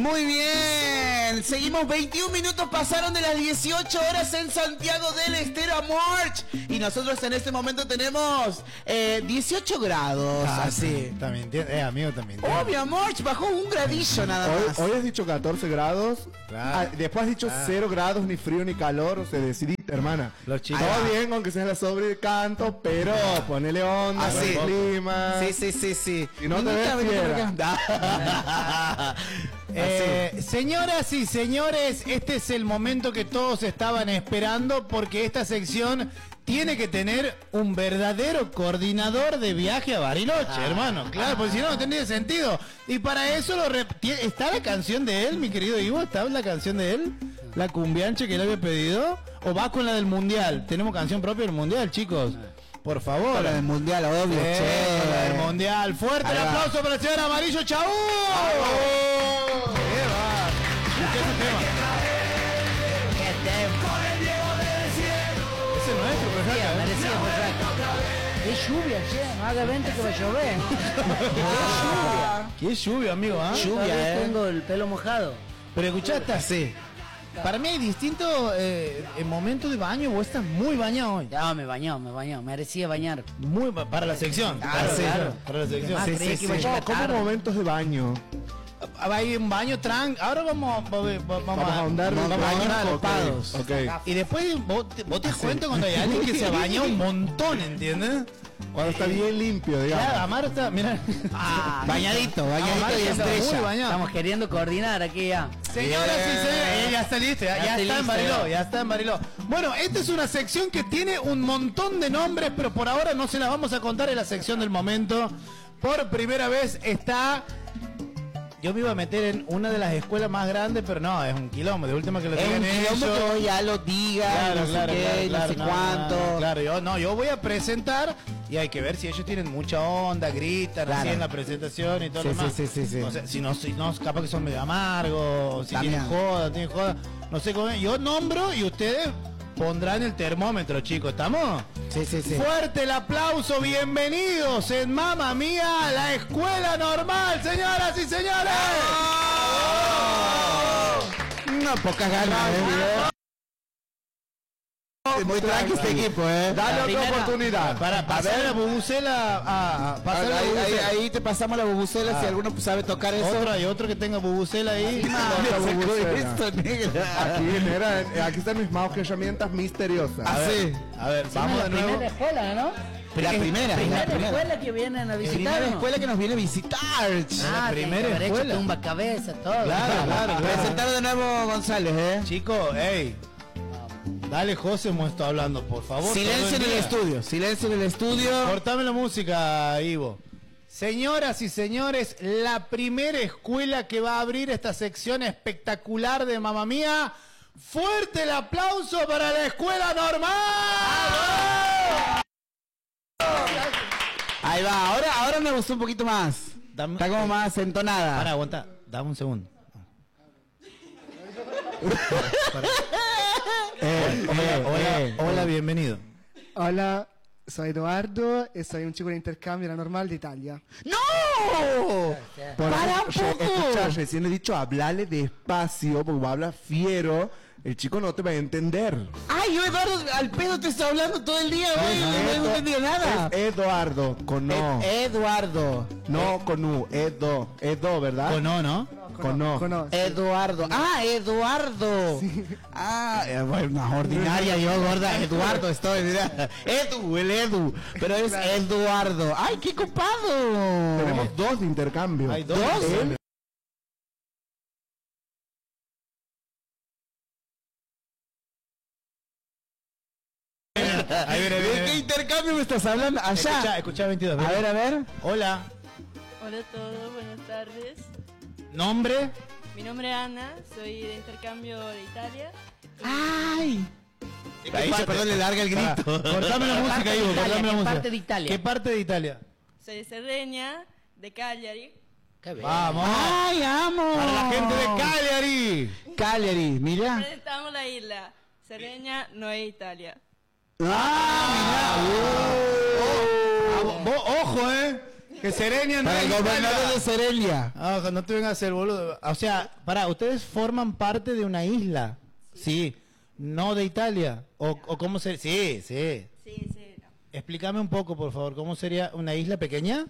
Muy bien, seguimos. 21 minutos pasaron de las 18 horas en Santiago del Estero, Amorch. Y nosotros en este momento tenemos 18 grados. Así. También, amigo, también. Obvio, Amorch, bajó un gradillo nada más. Hoy has dicho 14 grados. Claro. Después has dicho 0 grados, ni frío ni calor. O sea, decidiste, hermana. Los chicos. Todo bien, aunque sea la sobre el canto, pero ponele onda, Así. con el clima. Sí. Y no te ves fiera. Señoras y señores, este es el momento que todos estaban esperando porque esta sección tiene que tener un verdadero coordinador de viaje a Bariloche, hermano. Claro, porque si no, no tendría sentido. Y para eso ¿está la canción de él, mi querido Ivo? ¿Está la canción de él? ¿La cumbianche que le había pedido? ¿O va con la del Mundial? ¿Tenemos canción propia del Mundial, chicos? Por favor. La del Mundial, obvio, La del Mundial. Fuerte el aplauso para el señor Amarillo Chabú. ¿Qué es el tema? Ese es nuestro, Qué lluvia, che, no haga vente que va a llover. Qué lluvia, amigo, ¿ah? Todavía tengo el pelo mojado. Pero escuchaste así. Para mí hay distintos momentos de baño. Vos estás muy bañado hoy. No, me bañó, merecía bañar. Muy para la sección. Claro. Para la sección. Ah, creí que iba a llegar ¿Cómo tarde. momentos de baño? Hay un baño ahora vamos a ahondar vamos a bañar copados. Ok. Y después vos te das cuenta cuando hay alguien que se baña un montón, ¿entiendes? Cuando está bien limpio, digamos. Claro, Amaro está, mira. Bañadito Amaro y está muy estrella. bañado. Estamos queriendo coordinar aquí ya. Señoras y señores, ya está listo, ya estoy está en listo, Bariló, ya. ya está en Bariló. Bueno, esta es una sección que tiene un montón de nombres, pero por ahora no se las vamos a contar en la sección del momento. Por primera vez está... Yo me iba a meter en una de las escuelas más grandes, pero no, es un quilombo. De última que lo Es digan un quilombo ellos. que vos ya lo digas, Claro, no sé claro, qué, claro, no sé claro, cuánto. Claro, yo voy a presentar y hay que ver si ellos tienen mucha onda, gritan Claro. así en la presentación y todo Sí, lo demás. sí. No sé, si no, capaz que son medio amargos, si También. tienen joda. No sé cómo es. Yo nombro y ustedes pondrán el termómetro, chicos. ¿Estamos? Sí. Fuerte el aplauso, bienvenidos en Mamma Mía, la escuela normal, señoras y señores. No, pocas ganas, Muy tranqui este equipo, Dale otra oportunidad. Para pasar la bubucela pasar la bubucela. Ahí te pasamos la bubucela si alguno sabe tocar eso. Hay otro que tenga bubucela ahí. Aquí están mis más herramientas misteriosas. Así. A ver, vamos la de nuevo. primera escuela, ¿no? La primera escuela que vienen a primera visitarnos. escuela que nos viene a visitar. Ah, primera primera escuela. tumba cabeza, todo. Claro. Presentar de nuevo González, Chicos, hey. Dale, José, hemos estado hablando, por favor. Silencio en el estudio, silencio en el estudio. Cortame la música, Ivo. Señoras y señores, la primera escuela que va a abrir esta sección espectacular de Mamma Mía. Fuerte el aplauso para la escuela normal. Ahí va, ahora me gustó un poquito más. Está como más entonada. Para, aguanta, dame un segundo. Hola, bienvenido. Hola, soy Eduardo y soy un chico de intercambio en la normal de Italia. ¡No! ¡Para un poco! Escucha, recién he dicho hablarle despacio porque habla fiero. El chico no te va a entender. Ay, yo Eduardo al pedo te está hablando todo el día hoy, no he entendido nada. Es Eduardo, con no. Eduardo. No con U, Edo, ¿verdad? Con O, ¿no? Con no. Sí. Eduardo. Ah, Eduardo. Ah, bueno, una ordinaria yo, gorda. Eduardo estoy, mira. El Edu. Pero es Eduardo. Ay, qué copado. Tenemos dos de intercambio. Hay dos. Él Ahí viene, ¿De qué intercambio me estás hablando? Allá. Escucha 22. A ver. Hola. Hola a todos, buenas tardes. ¿Nombre? Mi nombre es Ana, soy de intercambio de Italia. Ay. Ahí se perdón, le larga el grito. Cortame la música, Ivo. Cortame la ¿Qué música. parte de Italia? ¿Qué parte de Italia? Soy de Cerdeña, de Cagliari. Qué bien. Vamos. Ay, amo. Para la gente de Cagliari. Cagliari, mira. Presentamos la isla. Cerdeña no es Italia. Ah, Ojo, Que Serenia no Para el es gobernador Italia. de Serelia. Ah, no te vengas a hacer boludo. O sea, pará, ustedes forman parte de una isla. Sí. No de Italia. O cómo sería. Sí, sí. Sí, sí. No. Explícame un poco, por favor. ¿Cómo sería una isla pequeña?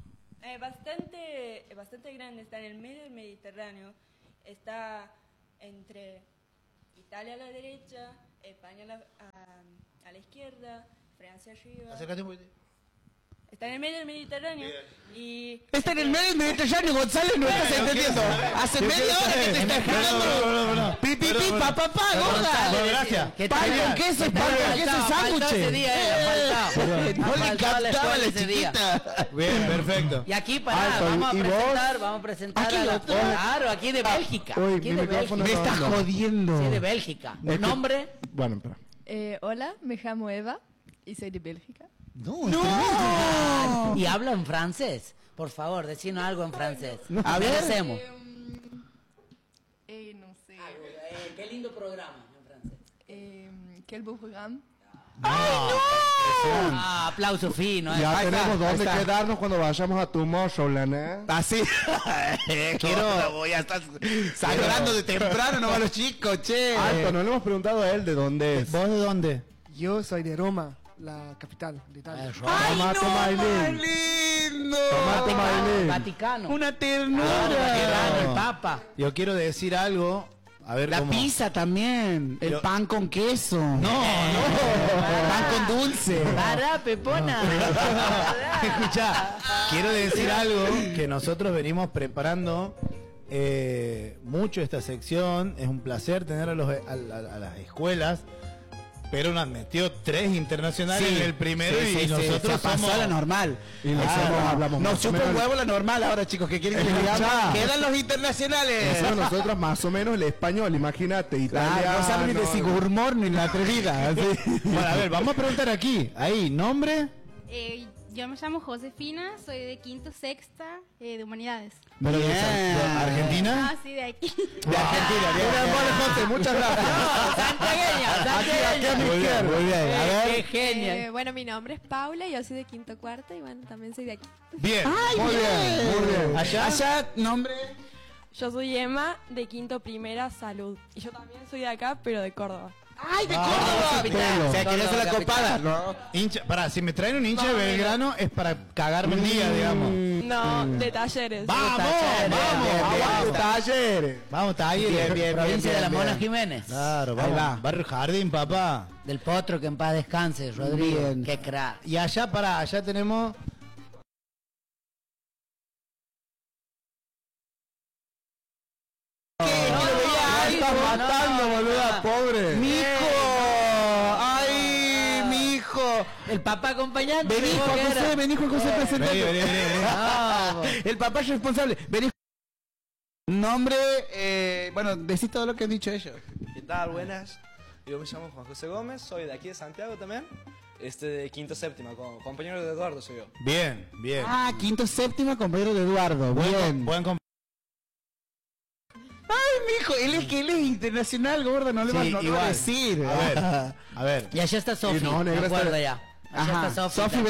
Bastante grande. Está en el medio del Mediterráneo. Está entre Italia a la derecha, España a la izquierda, Francia arriba. Acércate un poquito. Está en el medio del Mediterráneo y... Está en el medio del Mediterráneo, González, no estás entendiendo. Hace media hora que te estás quedando. Pi, pi, pi, pa, pa, pa, gorda. Bueno, gracias. ¿Qué Pan tal? con queso, ¿Qué pan tal? con queso, Faltaba sándwich. ese día, faltaba. No le Faltaba la captaba escuela la ese día. chiquita. Bien, perfecto. Y aquí pará, Alto, vamos ¿y a vos? presentar Aquí a la... lo- Claro, aquí de Bélgica. Uy, Aquí mi de micrófono Bélgica. Me estás no. jodiendo. Sí, de Bélgica. Es que- ¿Nombre? Bueno, espera. Hola, me llamo Eva y soy de Bélgica. ¡No! ¿Y habla en francés? Por favor, decinos algo en francés. A ver. Merecemos. No sé. Qué lindo programa en francés. Quel beau programme. Ah, aplauso fino. Ya Ahí está, tenemos ahí dónde está. quedarnos cuando vayamos a Tomorrowland, ¿eh? Así. Quiero. Voy a estar sangrando de temprano, no a los chicos, che. Alto, no le hemos preguntado a él de dónde es. ¿Vos de dónde? Yo soy de Roma, la capital de Italia. ¡Ay, Toma, no! toma, Aileen. ¡Más lindo! Toma, Aileen. Vaticano. Una Ah, ternura. Vaticano, el Papa. Yo quiero decir algo. A ver La cómo. pizza también. El Pero- pan con queso. No, Pan con dulce. Pará, Pepona. Escuchá, quiero decir algo que nosotros venimos preparando mucho esta sección. Es un placer tener a las escuelas, pero nos metió 3 internacionales en el primero y nosotros se pasó somos a la normal. Y nosotros hablamos Nos más o chupa un menos- huevo la normal ahora, chicos. ¿Qué quieren que les digamos? Escuchá. Quedan los internacionales. Nosotros más o menos el español, imagínate, Claro, italiano. no saben ni de Sigurmor ni la atrevida. así. Bueno, a ver, vamos a preguntar aquí. Ahí, nombre. Yo me llamo Josefina, soy de quinto sexta de Humanidades. Pero de Bien. Argentina. Ah, sí, de aquí. De Argentina, bien. José, muchas gracias. Santiagueña, Aquí a mi Muy bien, izquierda. muy bien. A ver. Qué genial. Bueno, mi nombre es Paula, yo soy de quinto cuarto y bueno, también soy de aquí. Bien. Muy bien, muy bien. Allá, nombre. Yo soy Emma de quinto primera salud. Y yo también soy de acá, pero de Córdoba. ¡Ay, de Córdoba! capital. O sea, querés hacer la Córdoba, copada, ¿no? Hincha, pará, si me traen un hincha de Belgrano es para cagarme el día, digamos. No, de talleres. ¡Vamos! Talleres, ¡Vamos! bien, bien, ¡Vamos! Talleres. Vamos, Talleres. Bien, bien, Provincia de la bien, Mona bien. Jiménez. Claro, Ahí vamos. va. Barrio Jardín, papá. Del Potro, que en paz descanse, Rodrigo. Bien. Qué crack. Y allá, pará, allá tenemos... Estás matando, boluda, pobre. ¡Mijo! ¡Ay, mijo! El papá acompañante. Vení, ¿cómo Juan que era? José, vení, Juan José, Vení, presentate. vení, vení. Vamos. El papá es responsable. Vení. Nombre, bueno, decís todo lo que han dicho ellos. ¿Qué tal? Buenas. Yo me llamo Juan José Gómez, soy de aquí de Santiago también. De quinto séptima, compañero de Eduardo soy yo. Bien, bien. Ah, quinto séptima, compañero de Eduardo. Bien. Buen Ay, mijo, él es internacional, gordo, no le Sí, vas no le va a igual. decir. A ver. Y allá está Sofi, Y no, me negra, acuerdo está- ya. Allá Ajá, está Sofi. Sofi,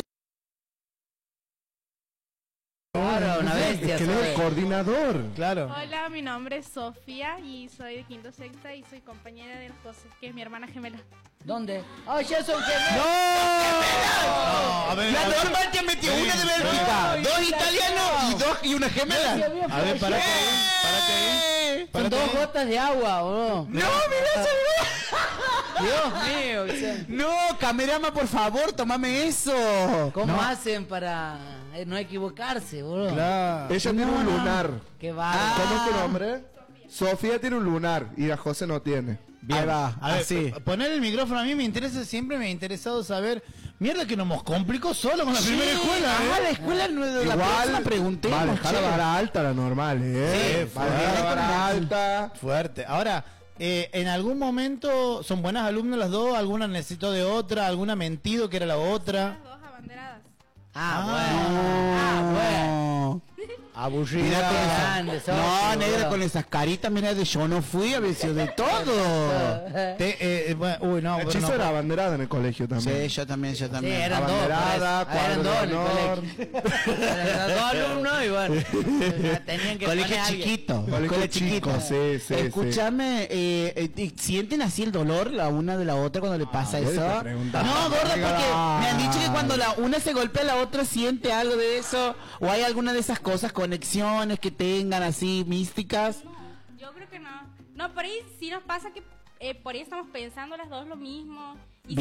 Claro, una bestia. Es que él es el Sofi. coordinador. Claro. Hola, mi nombre es Sofía y soy de quinto sexta y soy compañera del José, que es mi hermana gemela. ¿Dónde? ¡Oh, ya son gemelos! No, a ver, La a ver. normal te metió una de Bélgica, dos italianos y una gemela. A ver, parate ahí. Son Parate dos ahí. gotas de agua, boludo. No, mira Dios mío. o sea, No, camerama, por favor, tomame eso. ¿Cómo hacen para no equivocarse, boludo? Claro. Ella tiene un lunar. Qué bárbaro. ¿Cómo es tu nombre? Sofía tiene un lunar y a José no tiene. Bien. Ahí va, A ver, así. poner el micrófono a mí me interesa, siempre me ha interesado saber. Mierda que nos complicó solo con la primera escuela, Ah, ¿eh? la escuela no la próxima preguntemos. va a dejar la che. vara alta la normal, ¿eh? Sí, Va a dejar la vara alta. Fuerte. Ahora, en algún momento son buenas alumnas las dos, alguna necesitó de otra, alguna mentido que era la otra. Las dos abanderadas. Ah, bueno. Ah, bueno. No. Aburrida. grande, sos, No, negra, boludo. con esas caritas, mira, de yo no fui, a veces de todo. Uy, no, Hechizo no. era abanderada en el colegio también. Sí, yo también. Sí, eran dos. Abanderada, por eso. Eran cuadro dos de en el honor. colegio. Eran dos alumnos y bueno. Tenían que Colegio poner a alguien. chiquito. Colegio chico, sí, sí. Escúchame, ¿sienten así el dolor la una de la otra cuando le pasa yo eso? te preguntaba. No, gorda, porque Ay. me han dicho que cuando la una se golpea la otra siente algo de eso, o hay alguna de esas cosas, conexiones que tengan así místicas. Yo creo que no. No, por ahí sí nos pasa que por ahí estamos pensando las dos lo mismo.